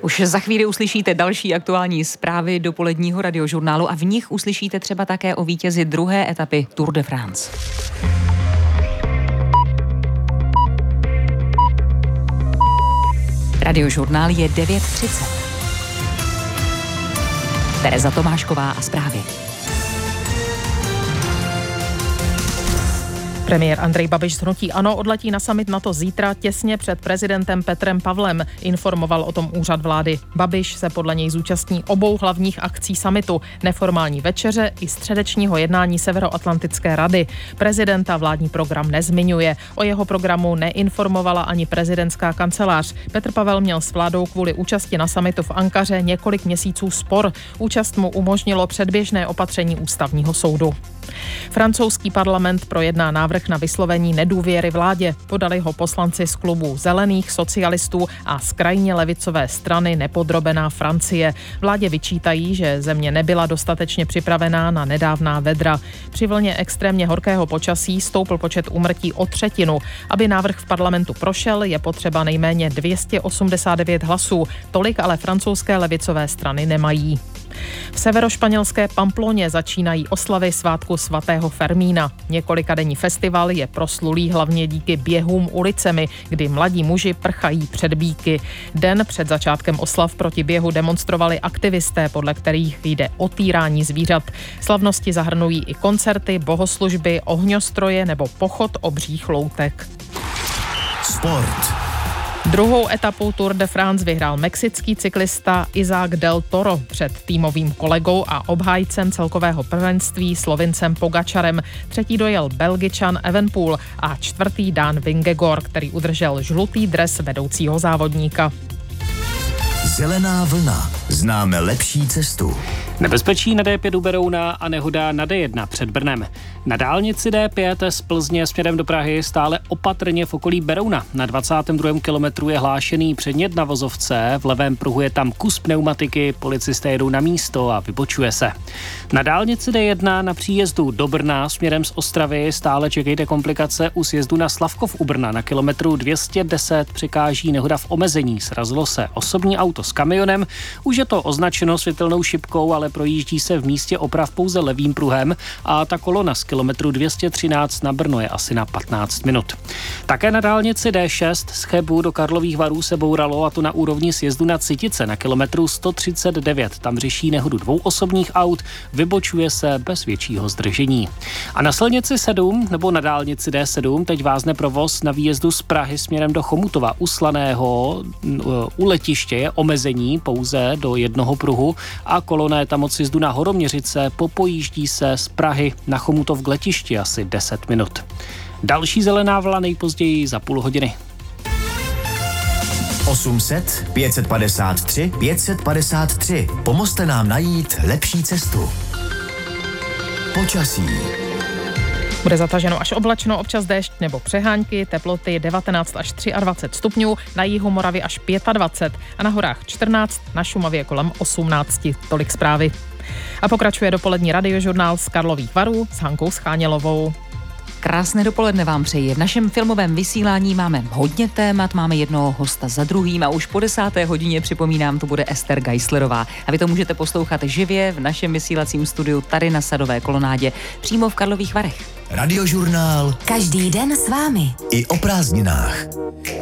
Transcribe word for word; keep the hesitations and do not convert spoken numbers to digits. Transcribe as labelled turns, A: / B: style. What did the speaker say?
A: Už za chvíli uslyšíte další aktuální zprávy dopoledního radiožurnálu a v nich uslyšíte třeba také o vítězi druhé etapy Tour de France. Radiožurnál je devět třicet. Tereza Tomášková a zprávy.
B: Premiér Andrej Babiš z hnutí ANO odletí na summit NATO zítra těsně před prezidentem Petrem Pavlem, informoval o tom úřad vlády. Babiš se podle něj zúčastní obou hlavních akcí summitu, neformální večeře i středečního jednání Severoatlantické rady. Prezidenta vládní program nezmiňuje. O jeho programu neinformovala ani prezidentská kancelář. Petr Pavel měl s vládou kvůli účasti na summitu v Ankaře několik měsíců spor. Účast mu umožnilo předběžné opatření ústavního soudu. Francouzský parlament projedná návrh na vyslovení nedůvěry vládě. Podali ho poslanci z klubu Zelených, socialistů a z krajně levicové strany Nepodrobená Francie. Vládě vyčítají, že země nebyla dostatečně připravená na nedávná vedra. Při vlně extrémně horkého počasí stoupl počet úmrtí o třetinu. Aby návrh v parlamentu prošel, je potřeba nejméně dvě stě osmdesát devět hlasů. Tolik ale francouzské levicové strany nemají. V severošpanělské Pamploně začínají oslavy svátku svatého Fermína. Několikadenní festival je proslulý hlavně díky běhům ulicemi, kdy mladí muži prchají před býky. Den před začátkem oslav proti běhu demonstrovali aktivisté, podle kterých jde o týrání zvířat. Slavnosti zahrnují i koncerty, bohoslužby, ohňostroje nebo pochod obřích loutek.
C: Sport.
B: Druhou etapu Tour de France vyhrál mexický cyklista Isaac del Toro před týmovým kolegou a obhájcem celkového prvenství Slovincem Pogačarem. Třetí dojel Belgičan Evenepoel a čtvrtý Dán Vingegaard, který udržel žlutý dres vedoucího závodníka.
C: Zelená vlna. Známe lepší cestu.
D: Nebezpečí na D pět u Berouna a nehoda na D jedna před Brnem. Na dálnici D pět z Plzně směrem do Prahy stále opatrně v okolí Berouna. Na dvacátém druhém kilometru je hlášený přednět na vozovce, v levém pruhu je tam kus pneumatiky, policisté jedou na místo a vybočuje se. Na dálnici D jedna na příjezdu do Brna směrem z Ostravy stále čekejte komplikace u sjezdu na Slavkov u Brna. Na kilometru dvě stě deset překáží nehoda v omezení. Srazilo se osobní auto s kamionem. Už je to označeno světelnou šipkou, ale projíždí se v místě oprav pouze levým pruhem a ta kolona z kilometru dvě stě třináct na Brno je asi na patnáct minut. Také na dálnici D šest z Chebu do Karlových Varů se bouralo, a to na úrovni sjezdu na Citice na kilometru sto třicet devět. Tam řeší nehodu dvou osobních aut, vybočuje se bez většího zdržení. A na silnici sedm nebo na dálnici D sedm teď vázne provoz na výjezdu z Prahy směrem do Chomutova. U Slaného u letiště je omezení pouze do jednoho pruhu a kolona je tam od sjezdu na Horoměřice, popojíždí se z Prahy na Chomutov k letišti asi deset minut. Další zelená vlna nejpozději za půl hodiny.
C: osm set, pět set padesát tři, pět set padesát tři. Pomozte nám najít lepší cestu. Počasí.
B: Bude zataženo až oblačno, občas déšť nebo přehánky, teploty devatenáct až dvacet tři stupňů, na jihu Moravy až dvacet pět a na horách čtrnáct, na Šumavě kolem osmnáct. Tolik zprávy. A pokračuje dopolední radiožurnál z Karlových Varů s Hankou Schánělovou.
A: Krásné dopoledne vám přeji. V našem filmovém vysílání máme hodně témat, máme jednoho hosta za druhým a už po desáté hodině, připomínám, to bude Ester Geislerová. A vy to můžete poslouchat živě v našem vysílacím studiu tady na Sadové kolonádě, přímo v Karlových Varech.
C: Radiožurnál.
E: Každý den s vámi.
C: I o prázdninách.